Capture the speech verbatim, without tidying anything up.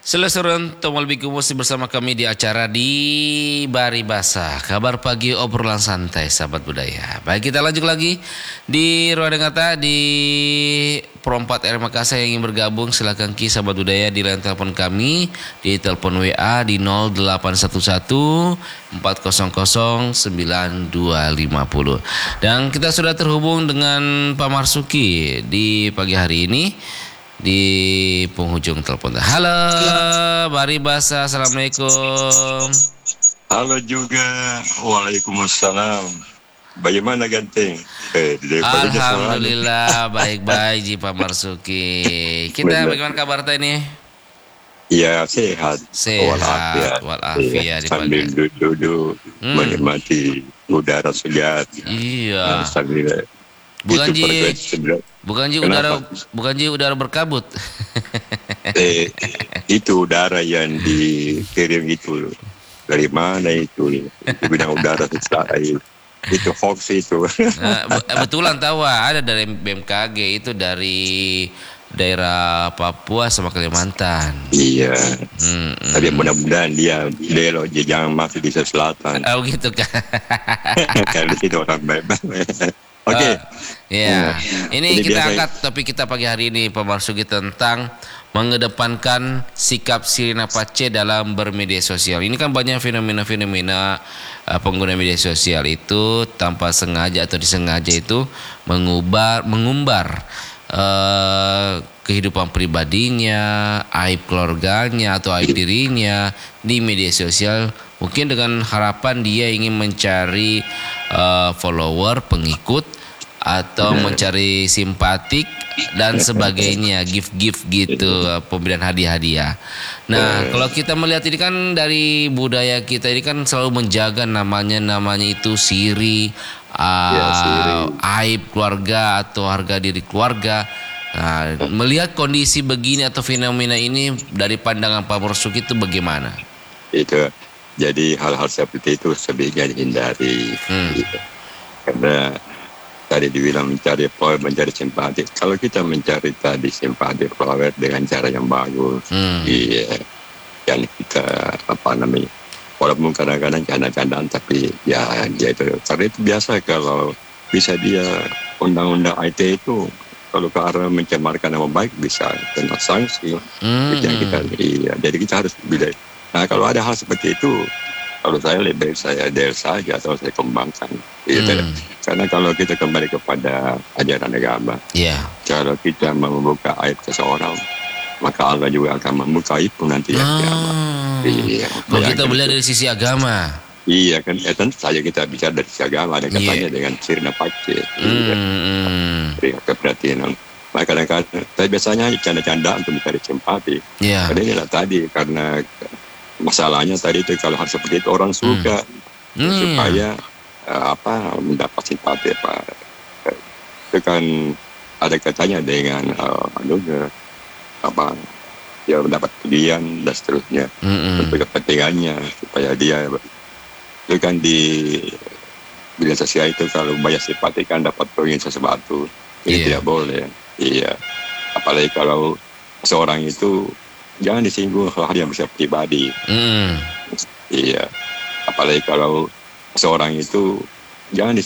Selamat Tomolbiku masih bersama kami di acara di Bari Basah. Kabar pagi obrolan santai sahabat budaya. Baik, kita lanjut lagi di Ruang Dengata di Pro empat R Makassar. Yang ingin bergabung silakan ki sahabat budaya di line telepon kami di telepon W A di nol delapan satu satu empat nol nol sembilan dua lima nol. Dan kita sudah terhubung dengan Pak Marsuki di pagi hari ini di penghujung telepon. Halo, Bari Basah, assalamualaikum. Halo juga, waalaikumsalam. Bagaimana Ganteng? Eh, Alhamdulillah baik-baik Ji Pak Marsuki. Kita Benar. bagaimana kabar tadi ini? Ya sehat, Sehat, walafiat di sambil pagi. duduk-duduk Hmm. menikmati udara segar. Iya. Sambil Bukan itu Ji, frekuensi sebelah. bukan Ji Kenapa? udara, bukan Ji udara berkabut. Eh, itu udara yang dikirim itu dari mana itu? Itu bidang udara secara itu. Itu hoax itu. Nah, be- betulan tahu ada dari B M K G itu dari daerah Papua sama Kalimantan. Iya. Hmm, hmm. Tapi mudah-mudahan dia belok dia jangan masuk di selatan. Oh gitu kan. Karena itu orang baik-baik. Oke. Uh, ya, Hmm. ini Jadi kita biasa- angkat topik kita pagi hari ini Pak Marsuki tentang mengedepankan sikap Sirina Pace dalam bermedia sosial. Ini kan banyak fenomena-fenomena uh, pengguna media sosial itu tanpa sengaja atau disengaja itu mengubah, mengumbar uh, kehidupan pribadinya, aib keluarganya atau aib dirinya di media sosial. Mungkin dengan harapan dia ingin mencari uh, follower, pengikut, atau mencari simpatik dan sebagainya, gift-gift gitu, pemberian hadiah-hadiah. Nah, kalau kita melihat ini kan dari budaya kita ini kan selalu menjaga namanya namanya itu siri, uh, Ya, siri. aib keluarga atau harga diri keluarga. Nah, melihat kondisi begini atau fenomena ini dari pandangan Pak Marsuki itu bagaimana? Itu jadi hal-hal seperti itu sebaiknya dihindari. Hmm. Gitu. Karena tadi dibilang mencari power, mencari simpati. Kalau kita mencari tadi simpati power dengan cara yang bagus, Hmm. iya, yang kita apa namanya, walaupun kadang-kadang canda-candaan, tapi ya dia itu karena itu biasa kalau bisa dia undang-undang I T E itu kalau ke arah mencemarkan nama baik bisa kena sanksi. Hmm. Itu yang kita iya, jadi kita harus bila. Nah kalau ada hal seperti itu, kalau saya lebih baik saya del saja atau saya kembangkan. Gitu. Hmm. Karena kalau kita kembali kepada ajaran agama, Ya. kalau kita membuka aib seseorang, maka Allah juga akan membuka aib pun nanti ya kiamat. Ah. Iya. Kalau kita Bayangkan melihat itu. dari sisi agama. Iya kan, ya tentu saja kita bicara dari sisi agama, ada katanya Iya. dengan Sirina Pace. Hmm, Iya. hmm. Beri keperhatian. Maka kadang-kadang, tapi biasanya canda-canda untuk mencari simpati. Ya. Karena inilah tadi, karena masalahnya tadi itu kalau hal seperti itu orang suka Hmm. supaya eh, apa mendapat simpati apa eh, itu kan ada katanya dengan uh, anunya apa dia mendapat pujian dan seterusnya Hmm. untuk kepentingannya supaya dia itu kan di media sosial itu kalau banyak simpati kan dapat poin sesuatu ini Iya. tidak boleh. Iya, apalagi kalau seorang itu jangan disinggung hal-hal yang bersifat pribadi. Hmm. Iya, apalagi kalau seorang itu jangan